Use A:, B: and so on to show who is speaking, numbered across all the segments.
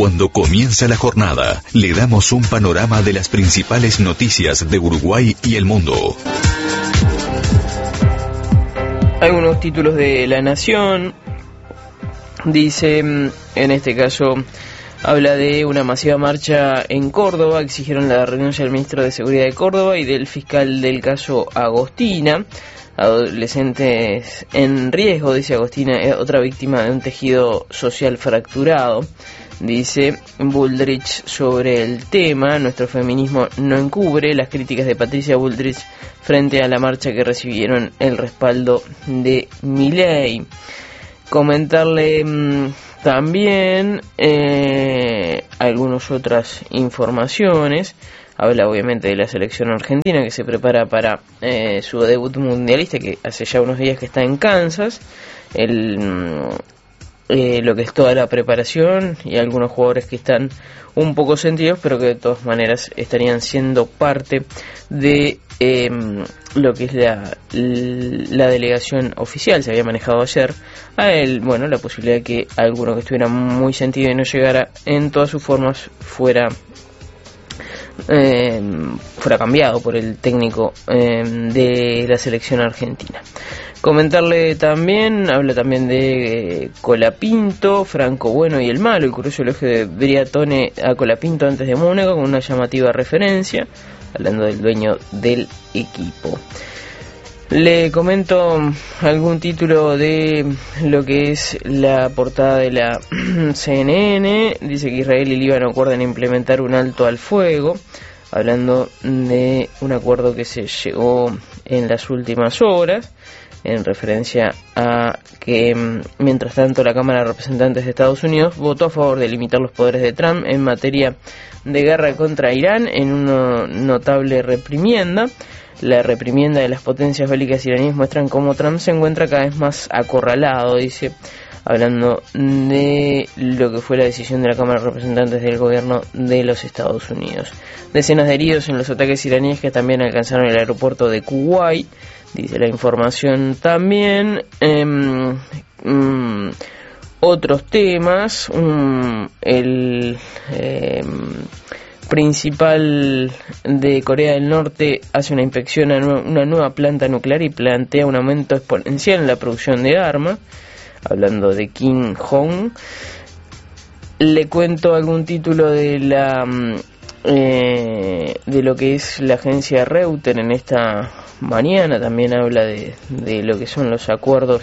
A: Cuando comienza la jornada, le damos un panorama de las principales noticias de Uruguay y el mundo.
B: Algunos títulos de La Nación. Dice, en este caso, habla de una masiva marcha en Córdoba. Exigieron la renuncia del ministro de Seguridad de Córdoba y del fiscal del caso Agostina. Adolescentes en riesgo, dice Agostina, otra víctima de un tejido social fracturado. Dice Bullrich sobre el tema: nuestro feminismo no encubre las críticas de Patricia Bullrich frente a la marcha que recibieron el respaldo de Milei. Comentarle también algunas otras informaciones. Habla obviamente de la selección argentina que se prepara para su debut mundialista, que hace ya unos días que está en Kansas. Lo que es toda la preparación y algunos jugadores que están un poco sentidos, pero que de todas maneras estarían siendo parte de lo que es la delegación oficial. Se había manejado ayer a él, bueno, la posibilidad de que alguno que estuviera muy sentido y no llegara en todas sus formas fuera cambiado por el técnico de la selección argentina. Comentarle también, habla también de Colapinto, Franco Bueno y el Malo, el curioso elogio de Briatore a Colapinto antes de Mónaco, con una llamativa referencia, hablando del dueño del equipo. Le comento algún título de lo que es la portada de la CNN. Dice que Israel y Líbano acuerdan implementar un alto al fuego, hablando de un acuerdo que se llegó en las últimas horas, en referencia a que, mientras tanto, la Cámara de Representantes de Estados Unidos votó a favor de limitar los poderes de Trump en materia de guerra contra Irán en una notable reprimienda. La reprimienda de las potencias bélicas iraníes muestran cómo Trump se encuentra cada vez más acorralado, dice, hablando de lo que fue la decisión de la Cámara de Representantes del gobierno de los Estados Unidos. Decenas de heridos en los ataques iraníes que también alcanzaron el aeropuerto de Kuwait, dice la información también. Otros temas, el principal de Corea del Norte hace una inspección a una nueva planta nuclear y plantea un aumento exponencial en la producción de armas, hablando de Kim Jong. Le cuento algún título de lo que es la agencia Reuters en esta mañana. También habla de lo que son los acuerdos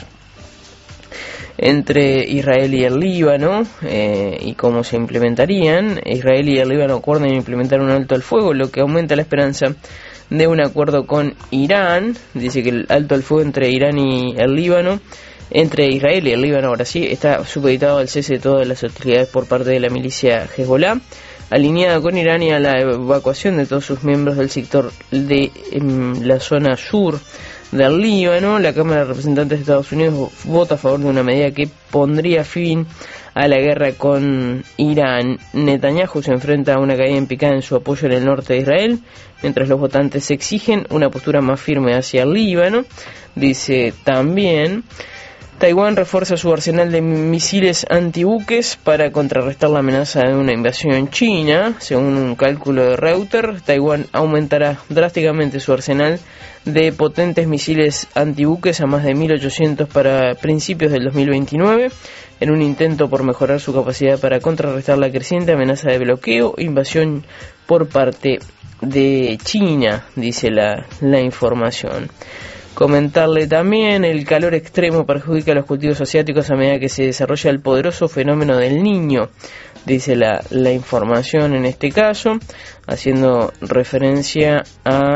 B: entre Israel y el Líbano y cómo se implementarían. Israel y el Líbano acuerdan implementar un alto al fuego, lo que aumenta la esperanza de un acuerdo con Irán. Dice que el alto al fuego entre Irán y el Líbano, entre Israel y el Líbano, ahora sí, está supeditado al cese de todas las hostilidades por parte de la milicia Hezbollah, alineada con Irán, y a la evacuación de todos sus miembros del sector de la zona sur del Líbano. La Cámara de Representantes de Estados Unidos vota a favor de una medida que pondría fin a la guerra con Irán. Netanyahu se enfrenta a una caída en picada en su apoyo en el norte de Israel, mientras los votantes exigen una postura más firme hacia el Líbano. Dice también: Taiwán refuerza su arsenal de misiles antibuques para contrarrestar la amenaza de una invasión china. Según un cálculo de Reuters, Taiwán aumentará drásticamente su arsenal de potentes misiles antibuques a más de 1.800 para principios del 2029, en un intento por mejorar su capacidad para contrarrestar la creciente amenaza de bloqueo e invasión por parte de China, dice la información. Comentarle también: el calor extremo perjudica a los cultivos asiáticos a medida que se desarrolla el poderoso fenómeno del Niño, dice la información en este caso, haciendo referencia a,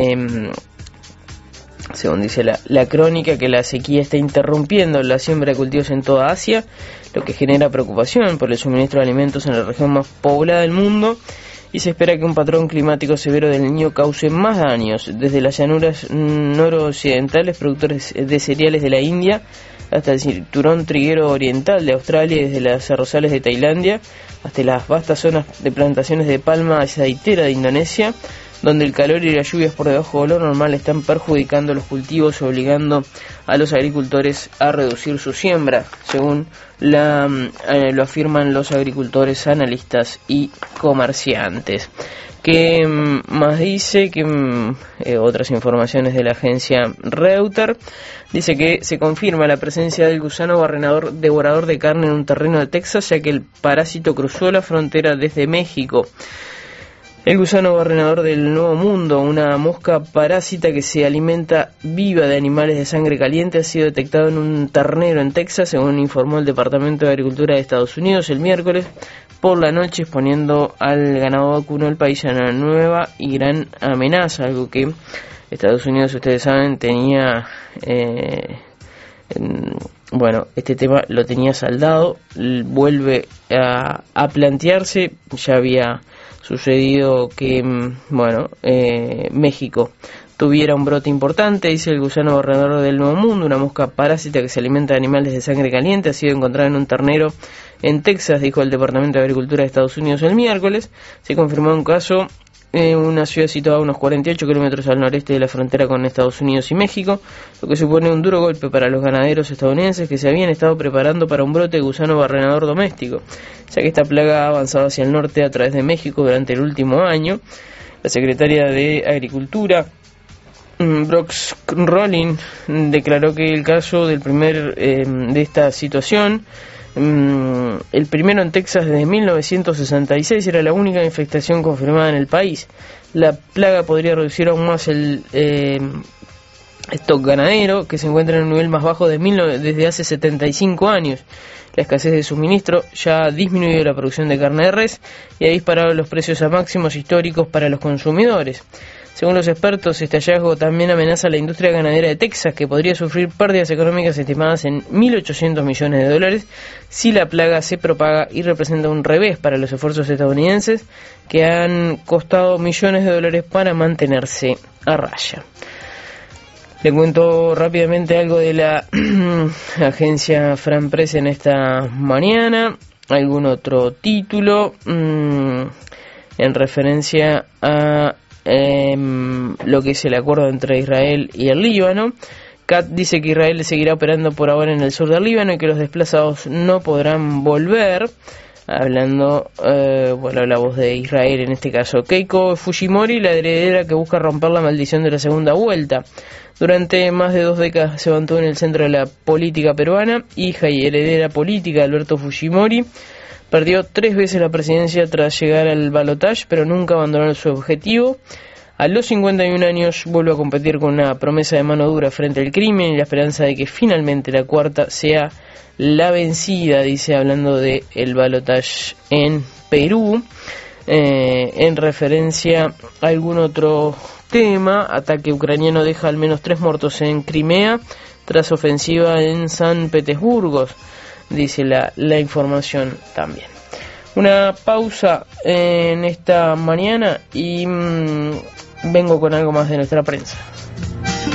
B: según dice la crónica, que la sequía está interrumpiendo la siembra de cultivos en toda Asia, lo que genera preocupación por el suministro de alimentos en la región más poblada del mundo, y se espera que un patrón climático severo del Niño cause más daños, desde las llanuras noroccidentales, productores de cereales de la India, hasta el cinturón triguero oriental de Australia, y desde las arrozales de Tailandia hasta las vastas zonas de plantaciones de palma aceitera de Indonesia. donde el calor y las lluvias por debajo de lo normal están perjudicando los cultivos, obligando a los agricultores a reducir su siembra, según lo afirman los agricultores, analistas y comerciantes. Que más dice que otras informaciones de la agencia Reuters, dice que se confirma la presencia del gusano devorador de carne en un terreno de Texas, ya que el parásito cruzó la frontera desde México. El gusano barrenador del Nuevo Mundo, una mosca parásita que se alimenta viva de animales de sangre caliente, ha sido detectado en un ternero en Texas, según informó el Departamento de Agricultura de Estados Unidos el miércoles por la noche, exponiendo al ganado vacuno del país a una nueva y gran amenaza, algo que Estados Unidos, ustedes saben, tenía... bueno, este tema lo tenía saldado, vuelve a plantearse. Ya había sucedido que, México tuviera un brote importante. Dice: el gusano barrenador del Nuevo Mundo, una mosca parásita que se alimenta de animales de sangre caliente, ha sido encontrada en un ternero en Texas, dijo el Departamento de Agricultura de Estados Unidos el miércoles. Se confirmó un caso en una ciudad situada a unos 48 kilómetros al noreste de la frontera con Estados Unidos y México, lo que supone un duro golpe para los ganaderos estadounidenses que se habían estado preparando para un brote de gusano barrenador doméstico, ya que esta plaga ha avanzado hacia el norte a través de México durante el último año. La secretaria de Agricultura, Brooks Rollins, declaró que el caso del de esta situación, el primero en Texas desde 1966, era la única infestación confirmada en el país. La plaga podría reducir aún más el stock ganadero, que se encuentra en un nivel más bajo desde hace 75 años. La escasez de suministro ya ha disminuido la producción de carne de res y ha disparado los precios a máximos históricos para los consumidores. Según los expertos, este hallazgo también amenaza a la industria ganadera de Texas, que podría sufrir pérdidas económicas estimadas en $1.800 millones si la plaga se propaga, y representa un revés para los esfuerzos estadounidenses, que han costado millones de dólares para mantenerse a raya. Le cuento rápidamente algo de la agencia Fran Press en esta mañana. Algún otro título en referencia a lo que es el acuerdo entre Israel y el Líbano. CAT dice que Israel seguirá operando por ahora en el sur del Líbano y que los desplazados no podrán volver. Hablando, la voz de Israel en este caso. Keiko Fujimori, la heredera que busca romper la maldición de la segunda vuelta. Durante más de 2 décadas se mantuvo en el centro de la política peruana. Hija y heredera política de Alberto Fujimori, perdió 3 veces la presidencia tras llegar al balotaje, pero nunca abandonó su objetivo. A los 51 años vuelve a competir con una promesa de mano dura frente al crimen y la esperanza de que finalmente la cuarta sea la vencida, dice, hablando de el balotaje en Perú. En referencia a algún otro tema, ataque ucraniano deja al menos 3 muertos en Crimea tras ofensiva en San Petersburgo, dice la información también. Una pausa en esta mañana y vengo con algo más de nuestra prensa.